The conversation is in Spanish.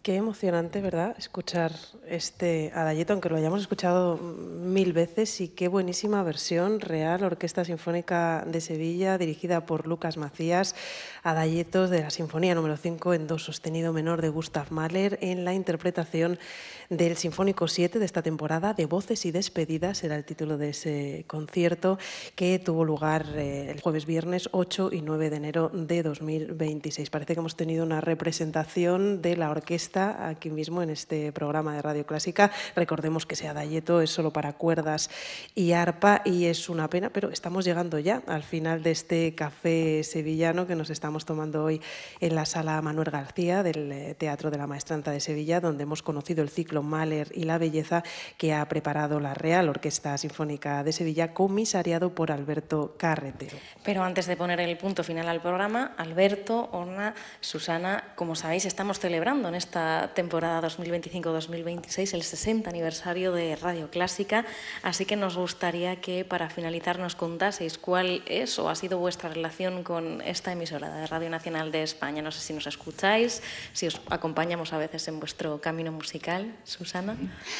Qué emocionante, ¿verdad?, escuchar este adagietto, aunque lo hayamos escuchado mil veces, y qué buenísima versión, Real Orquesta Sinfónica de Sevilla, dirigida por Lucas Macías, adagiettos de la Sinfonía número 5 en do sostenido menor de Gustav Mahler, en la interpretación del Sinfónico 7 de esta temporada, de Voces y Despedidas, era el título de ese concierto, que tuvo lugar el jueves, viernes 8 y 9 de enero de 2026. Parece que hemos tenido una representación de la orquesta aquí mismo en este programa de Radio Clásica. Recordemos que ese adagietto es solo para cuerdas y arpa, y es una pena, pero estamos llegando ya al final de este café sevillano que nos estamos tomando hoy en la Sala Manuel García del Teatro de la Maestranza de Sevilla, donde hemos conocido el ciclo Mahler y la belleza que ha preparado la Real Orquesta Sinfónica de Sevilla, comisariado por Alberto Carretero. Pero antes de poner el punto final al programa, Alberto, Orna, Susana, como sabéis, estamos celebrando en esta temporada 2025-2026 el 60 aniversario de Radio Clásica, así que nos gustaría que para finalizar nos contaseis cuál es o ha sido vuestra relación con esta emisora de Radio Nacional de España. No sé si nos escucháis, si os acompañamos a veces en vuestro camino musical, Susana.